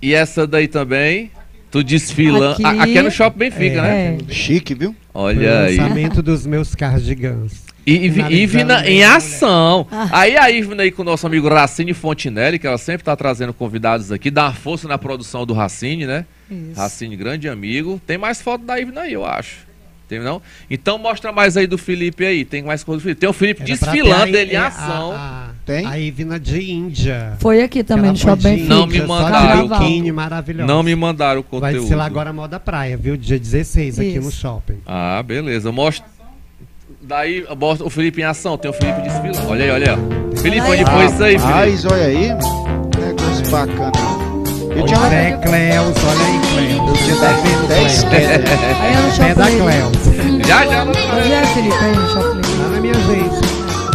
E essa daí também? Tu desfila. Aqui é no Shopping Benfica, né? Chique, viu? Olha aí. O lançamento dos meus cardigans. Ivna em ação. Aí a Ivna aí com o nosso amigo Racine Fontinelli, que ela sempre tá trazendo convidados aqui, dá uma força na produção do Racine, né? Isso. Racine, grande amigo. Tem mais foto da Ivna aí, eu acho. Tem não? Então mostra mais aí do Felipe aí. Tem mais coisa do Felipe. Tem o Felipe desfilando ele em ação. Tem? A Ivna de Índia. Foi aqui também no Shopping Benfica. Não me mandaram maravilhoso. Não me mandaram o conteúdo. Vai desfilar agora a Moda Praia, viu? Dia 16 aqui no shopping. Ah, beleza. Mostra. Daí o Felipe em ação. Tem o Felipe desfilando. Olha aí, olha aí. Felipe, onde foi isso aí, Felipe? Olha aí. Negócio bacana. Eu tinha Zé Cleus, olha aí, Cleus. Eu tinha 10 pés. Aí é no Shopping. Pé da Cleus. Já. Onde é, Felipe? Aí no Shopping. Lá na minha gente.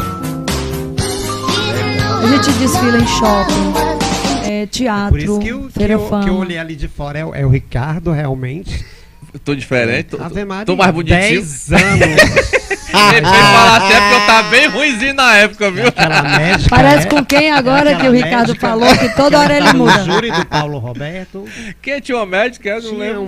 A gente desfila em shopping, teatro, por isso que eu olhei ali de fora é o Ricardo, realmente. Tô diferente, Maria, tô mais bonitinho. 10 anos. Ele foi falar até porque eu tava bem ruimzinho na época, viu? Médica, parece com quem agora que o Ricardo falou que toda hora ele muda. O júri do Paulo Roberto. Quem tinha uma médica? Eu não lembro.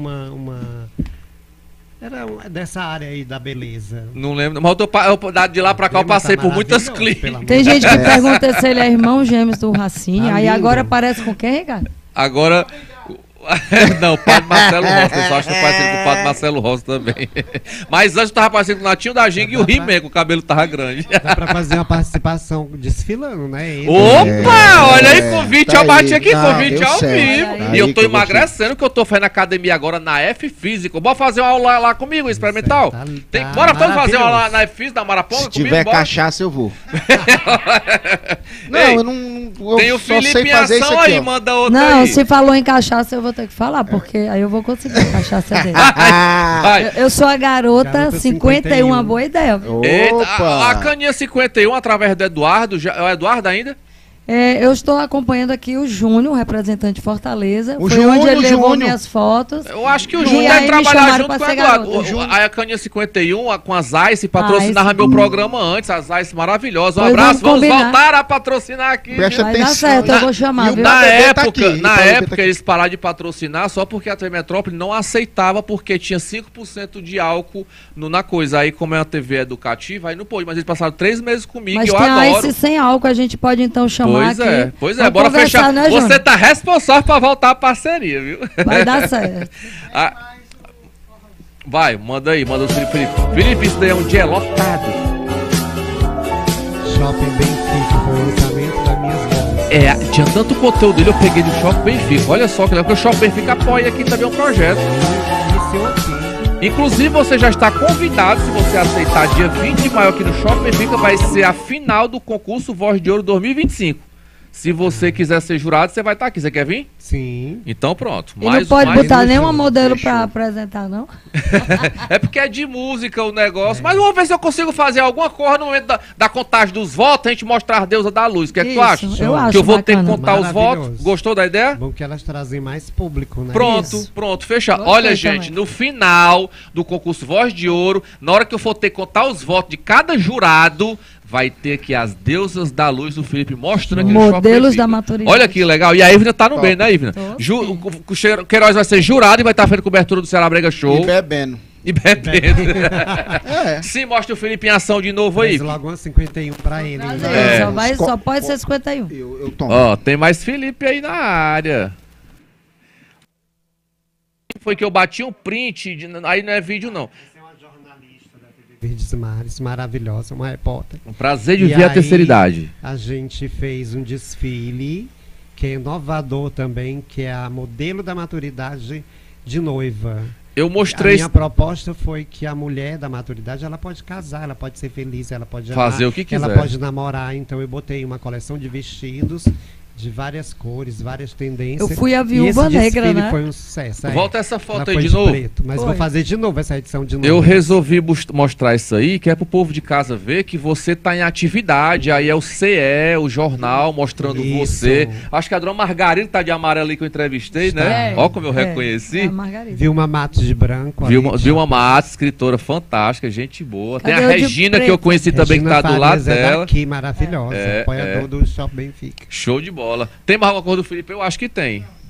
Era dessa área aí da beleza. Não lembro. Mas de lá pra cá eu passei por muitas clínicas. Tem gente que pergunta se ele é irmão gêmeos do Racine. Aí agora parece com quem, Ricardo? Agora... Não, o Padre Marcelo Rossi. Eu só acho que eu parecido com o Padre Marcelo Rossi também. Mas antes eu tava parecendo com o Natinho da Ginga e o He-Man, que o cabelo tava grande. Dá pra fazer uma participação desfilando, né? Opa! Olha aí, convite ao bate aqui, convite ao vivo. E eu tô emagrecendo, que eu tô fazendo academia agora na F Física. Bora fazer uma aula lá comigo, experimental? Bora todos fazer uma aula na F Física, da Maraponga comigo? Se tiver cachaça, eu vou. Não, eu não... Tem o Felipe em ação aí, manda outra aí. Não, se falou em cachaça, eu vou ter que falar, porque aí eu vou conseguir a cachaça dele. Eu sou a garota 51, uma boa ideia. Eita, a caninha 51, através do Eduardo, é o Eduardo ainda? Eu estou acompanhando aqui o Júnior, representante de Fortaleza. Foi onde ele levou minhas fotos. Eu acho que o Júnior deve trabalhar junto com o Eduardo. A caninha 51, com a Zayce, patrocinava meu programa antes. A Zayce maravilhosa. Um abraço, vamos voltar a patrocinar aqui. Presta atenção. Vai dar certo, eu vou chamar. Na época eles pararam de patrocinar só porque a TV Metrópole não aceitava, porque tinha 5% de álcool na coisa. Aí, como é uma TV educativa, aí não pôde. Mas eles passaram 3 meses comigo, mas eu adoro. Mas tem sem álcool, a gente pode então chamar. Pois é, bora fechar. Né, você tá responsável pra voltar a parceria, viu? Vai dar certo. Vai, manda o Felipe. Felipe, isso daí é um dia lotado. Shopping Benfica, foi o lançamento das minhas mãos. Tinha tanto conteúdo dele, eu peguei do Shopping Benfica. Olha só, porque o Shopping Benfica apoia aqui também um projeto. Inclusive, você já está convidado, se você aceitar, dia 20 de maio aqui no Shopping Benfica, vai ser a final do concurso Voz de Ouro 2025. Se você quiser ser jurado, você vai estar aqui. Você quer vir? Sim. Então pronto. E não pode botar nenhuma modelo para apresentar, não? É porque é de música o negócio. Mas vamos ver se eu consigo fazer alguma coisa no momento da contagem dos votos, a gente mostrar as deusas da luz. O que é que tu acha? Eu acho que eu vou ter que contar os votos. Gostou da ideia? Bom que elas trazem mais público, né? Pronto, fechado. Olha, gente, no final do concurso Voz de Ouro, na hora que eu for ter que contar os votos de cada jurado, vai ter aqui as deusas da luz do Felipe mostrando aqui no Shopping Modelos da maturidade. Olha que legal. E a Ivna tá no bem, né, Ivna? O Queiroz vai ser jurado e vai estar fazendo cobertura do Ceará Brega Show. E bebendo. Sim, mostra o Felipe em ação de novo aí. Mas logo uma 51 pra ele. Só pode ser 51. Eu tomo. Ó, tem mais Felipe aí na área. Foi que eu bati um print, aí não é vídeo não. Verdes Mares, maravilhosa, uma repórter. Um prazer de ver a terceira idade. A gente fez um desfile que é inovador também, que é a modelo da maturidade de noiva. Eu mostrei. A minha proposta foi que a mulher da maturidade, ela pode casar, ela pode ser feliz, ela pode fazer o que quiser. Ela pode namorar, então eu botei uma coleção de vestidos de várias cores, várias tendências. Eu fui a Viúva Negra, né? Foi um sucesso. Volta essa foto aí de novo. Preto, mas vou fazer de novo essa edição de novo. Eu resolvi mostrar isso aí, que é pro povo de casa ver que você tá em atividade. Aí é o CE, o jornal, mostrando você. Acho que a dona Margarida tá de amarelo ali que eu entrevistei, né? Ó como eu reconheci. Vilma Matos de branco. Vilma Matos, escritora fantástica, gente boa. Tem a Regina, que eu conheci também, que tá do lado dela. Maravilhosa, apoiador do Shopping Benfica. Show de bola. Tem mais alguma coisa do Felipe? Eu acho que tem.